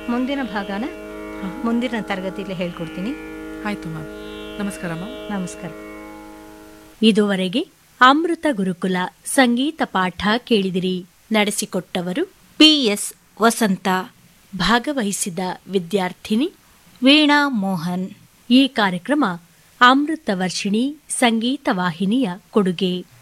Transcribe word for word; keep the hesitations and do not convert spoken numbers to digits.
ಮುಂದಿನ ಭಾಗನ ಮುಂದಿನ ತರಗತಿಯಲ್ಲಿ ಹೇಳ್ಕೊಡ್ತೀನಿ. ಆಯಿತು ಮ್ಯಾಮ್. ನಮಸ್ಕಾರ ಮ್ಯಾಮ್. ನಮಸ್ಕಾರ. ಇದುವರೆಗೆ ಅಮೃತ ಗುರುಕುಲ ಸಂಗೀತ ಪಾಠ ಕೇಳಿದಿರಿ. ನಡೆಸಿಕೊಟ್ಟವರು ಪಿ ಎಸ್ ವಸಂತ. ಭಾಗವಹಿಸಿದ ವಿದ್ಯಾರ್ಥಿನಿ ವೀಣಾ ಮೋಹನ್. ಈ ಕಾರ್ಯಕ್ರಮ ಅಮೃತ ವರ್ಷಿಣಿ ಸಂಗೀತ ವಾಹಿನಿಯ ಕೊಡುಗೆ.